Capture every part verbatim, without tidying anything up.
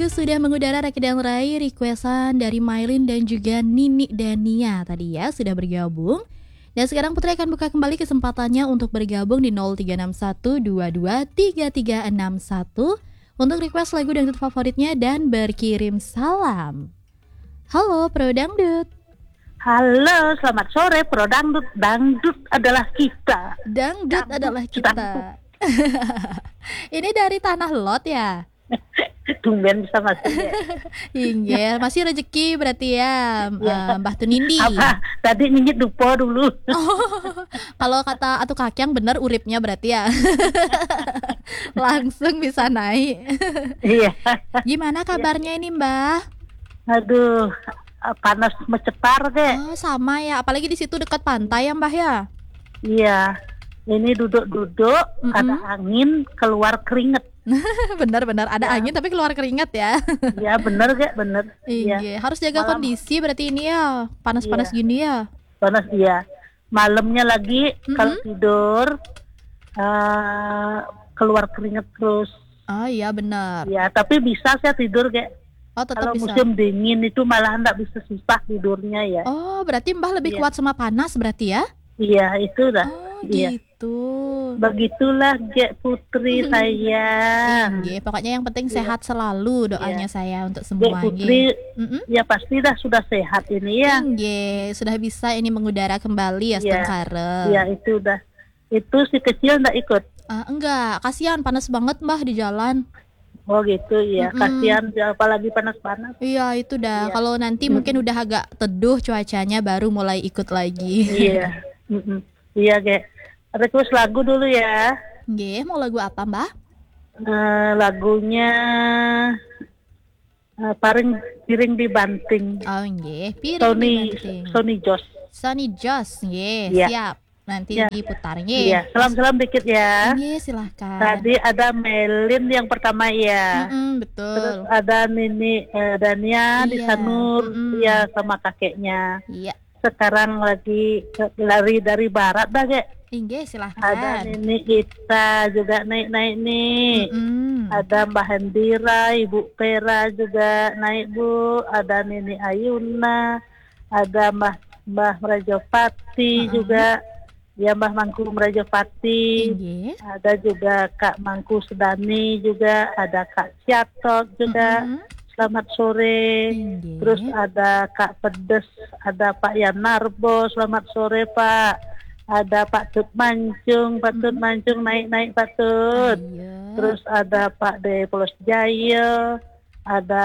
sudah mengudara Raki dan Rai, requestan dari Mailin dan juga Nini Dania tadi ya sudah bergabung. Dan sekarang Putri akan buka kembali kesempatannya untuk bergabung di nol tiga enam satu dua dua tiga tiga enam satu untuk request lagu dangdut favoritnya dan berkirim salam. Halo Pro Dangdut. Halo, selamat sore Pro Dangdut. Dangdut adalah kita. Dangdut, Dangdut adalah kita. Ini dari Tanah Lot ya? Tumben bisa masuk ya. Iya, masih rezeki berarti ya, ya. Uh, Mbah Tunindi. Apa? Tadi nyingit dupo dulu. Oh, kalau kata Atu Kakyang bener uripnya berarti ya. Langsung bisa naik. Iya. Gimana kabarnya ini Mbah? Aduh, panas mecetar deh. Oh, sama ya, apalagi di situ dekat pantai ya Mbah ya? Iya. Ini duduk-duduk, mm-hmm. ada angin, keluar keringet. Benar-benar ada ya. Angin tapi keluar keringat ya. Iya benar gak benar. Iya ya. Harus jaga Malam. Kondisi berarti ini ya panas-panas ya. Gini ya. Panas iya. Malamnya lagi mm-hmm. kalau tidur uh, keluar keringat terus. Oh iya benar. Ya tapi bisa saya tidur kayak. Oh, tetap kalau bisa. Musim dingin itu malah nggak bisa susah tidurnya ya. Oh berarti Mbah lebih ya. Kuat sama panas berarti ya? Iya itu dah. Oh gitu. Begitulah Gek Putri hmm. sayang. Iya, pokoknya yang penting sehat yeah. selalu doanya yeah. saya untuk semua. Gek Putri, mm-hmm. ya pasti dah sudah sehat ini ya. Iya, sudah bisa ini mengudara kembali ya Stengkare. Iya itu udah. Itu si kecil nggak ikut? Uh, enggak, kasihan panas banget Mbah di jalan. Oh gitu ya, mm-hmm. kasihan apalagi panas-panas. Iya itu dah. Yeah. Kalau nanti mm-hmm. mungkin udah agak teduh cuacanya baru mulai ikut lagi. Iya. Mm-mm. Iya, Gek. Request lagu dulu ya. Nggih, mau lagu apa, Mbak? Uh, lagunya uh, Paring Piring Dibanting. Oh, nggih. Piring Sony, Dibanting. Sony Jos. Sony Jos, nggih. Ya. Siap. Nanti ya. Diputar, nggih. Iya, salam-salam dikit ya. Nggih, silahkan. Tadi ada Melin yang pertama ya. Mm-mm, betul. Terus ada Nini uh, Dania iya. di Sanur mm-mm. ya sama kakeknya. Iya. Sekarang lagi lari dari barat dah, Gek. Inge, silahkan. Ada Nini Ita juga naik-naik nih. Mm-hmm. Ada Mbak Hendira, Ibu Pera juga naik Bu. Ada Nini Ayuna, ada Mbah Mbah Mrajopati uh-huh. juga. Ya Mbah Mangku Mrajopati. Inge. Ada juga Kak Mangku Sedani juga. Ada Kak Ciatok juga. Uh-huh. Selamat sore. Inge. Terus ada Kak Pedes, ada Pak Yanarbo. Selamat sore Pak. Ada Pak Tut Mancung, Pak Tut Mancung naik-naik Pak Tut. Ayo. Terus ada Pak De Polos Jaya, ada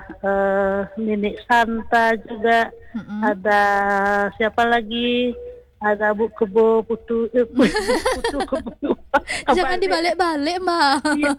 uh, Nini Santa juga, mm-hmm. ada siapa lagi? Ada Bu Kebo Putu, eh, Putu Kebo. Jangan dibalik-balik Mbak. Ya.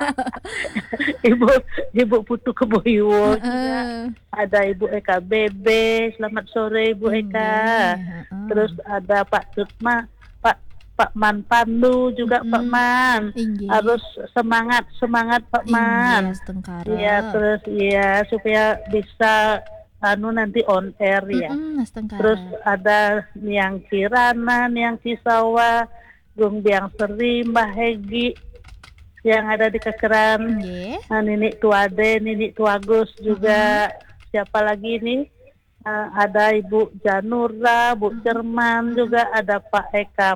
Ibu Ibu Putu Kebo Iwo juga. Uh. Ada Ibu Eka Bebe, selamat sore Ibu Eka. Uh-uh. Terus ada Pak Tutma, Pak Pak Man Pandu juga uh-uh. Pak Man. Inggi. Harus semangat semangat Pak Man. Iya terus iya supaya bisa anu nanti on air ya. Mm-mm, terus ada Niang Kirana, Niang Cisawa, Gung Biang Seri, Mbah Hegi yang ada di Kekeran. Yeah. Nah, Nini Tuade, Nini Tuagus juga. Mm-hmm. Siapa lagi nih? Uh, ada Ibu Janura, Bu Cerman juga, ada Pak Eka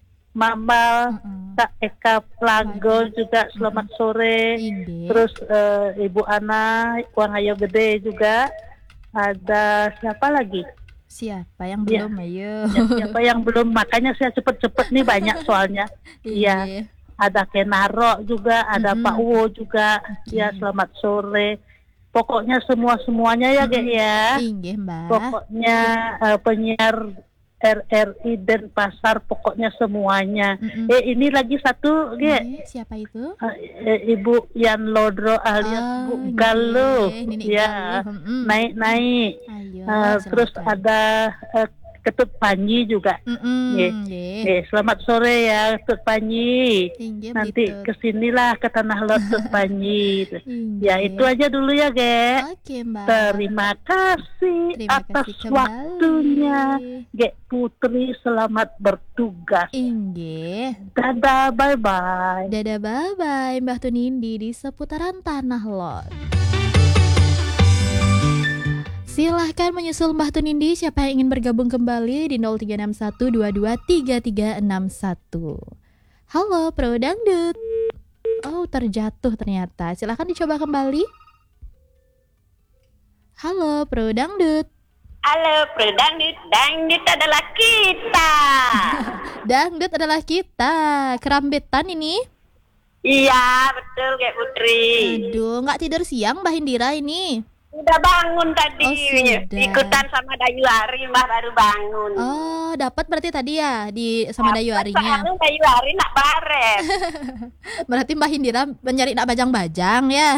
Mambal, mm-hmm. Kak Eka Plago juga. Selamat mm-hmm. sore. Inde. Terus uh, Ibu Ana Wang Ayo Gede juga. Ada siapa lagi? Siapa yang belum ya. Ayo? Ya, siapa yang belum? Makanya saya cepet-cepet nih banyak soalnya. Iya. Ada Kenaro juga, ada mm-hmm. Pak Wo juga. Okay. Ya selamat sore. Pokoknya semua semuanya ya, Gek ya. Inggih, Mbak. Pokoknya uh, penyiar R R I dan pasar pokoknya semuanya. Mm-hmm. Eh ini lagi satu, Ge. Eh, siapa itu? Uh, eh, Ibu Yan Lodro alias oh, Bu Galuh. Ya, mm-hmm. naik-naik. Ayo, uh, terus ada uh, Ketut Panji juga. Mm-hmm. Yeah. Yeah. Yeah. Selamat sore ya Ketut Panji. Inge, nanti betul. Kesinilah ke Tanah Lot Ketut Panji. Ya itu aja dulu ya, Ge. Oke, Mbak. Terima kasih Terima atas kasih waktunya, Ge Putri. Selamat bertugas. Inge. Dadah, bye bye. Dadah, bye bye, Mbah Tunindi di seputaran Tanah Lot. Silahkan menyusul Mbah Tunindi. Siapa yang ingin bergabung kembali di nol tiga enam satu dua dua tiga tiga enam satu. Halo Pro Dangdut. Oh, terjatuh ternyata. Silahkan dicoba kembali. Halo Pro Dangdut. Halo Pro Dangdut. Dangdut adalah kita. Dangdut adalah kita. Kerambetan ini. Iya betul Kak Putri. Aduh, nggak tidur siang Mbah Indira ini? Udah bangun tadi. Oh, sudah. Ikutan sama Dayu Ari, Mbah baru bangun. Oh, dapat berarti tadi ya di sama Dayu Arinya. Dapat Dayu Ari nak baret. Berarti Mbah Indira mencari nak bajang-bajang ya.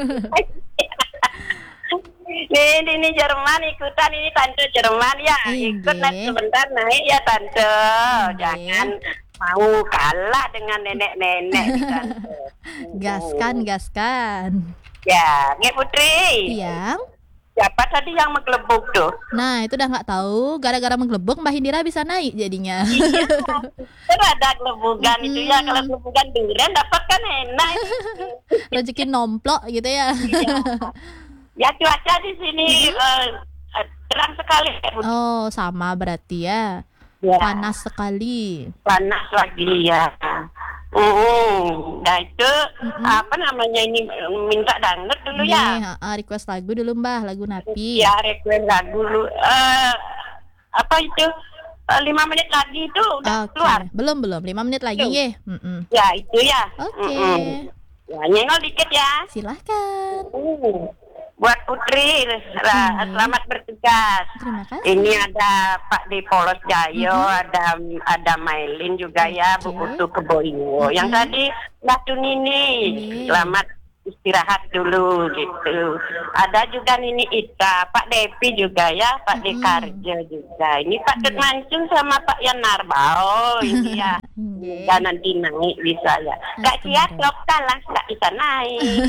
Nih, ini Jerman ikutan, ini tante Jerman ya. Ikut naik sebentar naik ya tante. Jangan mau kalah dengan nenek-nenek. Gaskan, gaskan. Ya, Nge Putri. Yang? Siapa tadi yang menggelebuk tuh? Nah, itu udah nggak tahu. Gara-gara menggelebuk Mbak Indira bisa naik jadinya. Iya, kan ada gelebugan hmm. itu ya. Kalau gelebugan durian dapat kan enak. Rezeki nomplok gitu ya. Iya. Ya cuaca di sini uh, terang sekali. Oh, sama berarti ya. Ya. Panas sekali. Panas lagi ya. Uh, nah itu mm-hmm. apa namanya ini minta dangdut dulu Nih, ya. Uh, request lagu dulu Mbah, lagu Napi. Ya request lagu dulu. Uh, apa itu uh, lima menit lagi itu udah okay. keluar. Belum belum lima menit lagi ya. Ya itu ya. Oke. Okay. Ya, nyenggol dikit ya. Silahkan. Uh. Buat Putri, hmm. selamat bertugas. Terima kasih. Ini ada Pak di Polos Jayo, hmm. ada ada Mailin juga okay. ya, Bu Putu Keboiwo. Hmm. Yang tadi Mbak Nini, hmm. selamat istirahat dulu gitu. Ada juga Nini Ita, Pak Depi juga ya, Pak hmm. Dekarjo juga. Ini Pak Dut hmm. Mancung sama Pak Yanarbao ini ya. Hmm. Dan nanti naik bisa ya. Kak Siat lokal lah, nggak bisa naik.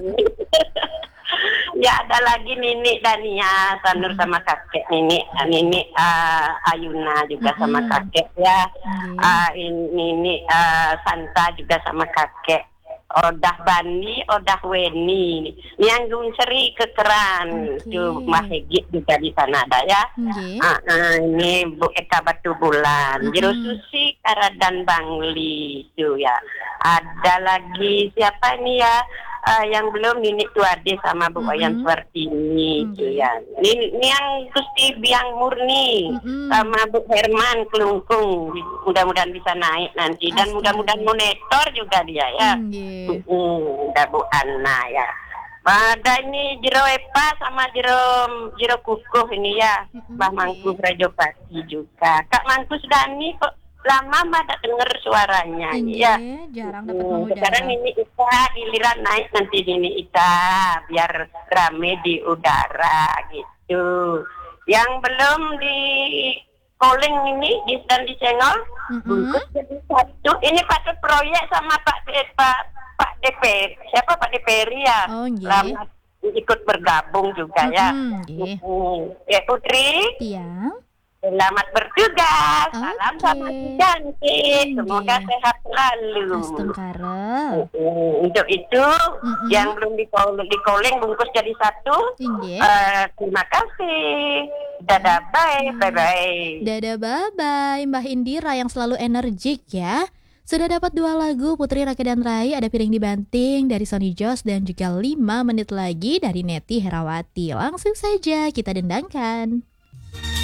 Ya ada lagi Nini Dania Sanur sama kakek Nini Nini uh, Ayuna juga mm-hmm. sama kakek ya mm-hmm. uh, Nini uh, Santa juga sama kakek Odah Bani Odah Weni Nianggung Seri Kekeran okay. Tuh Mahegit juga di sana ada ya okay. uh, uh, ini Bu Eka Batu Bulan mm-hmm. Jero Susi Karadan Bangli tuh ya. Ada lagi siapa ini ya Uh, yang belum Nini Tuade sama Bu Wayan mm-hmm. Suartini mm-hmm. gitu ya. Ini, ini yang Gusti Biang Murni mm-hmm. sama Bu Herman Kelungkung. Mudah-mudahan bisa naik nanti dan Astaga. Mudah-mudahan monitor juga dia ya. Mm-hmm. Mm-hmm. Ada Bu Anna ya. Ada ini Jero Epa sama Jero Jero Kukuh ini ya. Mm-hmm. Mbah Mangku Rajopati juga. Kak Mangkus Dani kok lama mah tak dengar suaranya Inge, ya. Jarang dapat hmm, mengudara. Sekarang ini Ita giliran naik nanti ini Ita biar rame di udara gitu. Yang belum di calling ini di dan disenggol mm-hmm. bungkus jadi satu. Ini patut proyek sama Pak Pak Pak D P siapa Pak D P R I ya. Oh, lama ikut bergabung juga mm-hmm. ya. Okay. Mm-hmm. Ya Putri. Iya. Selamat bertugas. Okay. Salam sama si cantik. Semoga sehat selalu. Astagfirullah. Untuk itu mm-hmm. yang belum di di calling bungkus jadi satu. Uh, terima kasih. Dadah bye bye bye. Dadah bye bye Mbah Indira yang selalu energik ya. Sudah dapat dua lagu Putri Raka dan Rai, ada Piring Dibanting dari Sony Jos dan juga lima menit lagi dari Neti Herawati. Langsung saja kita dendangkan.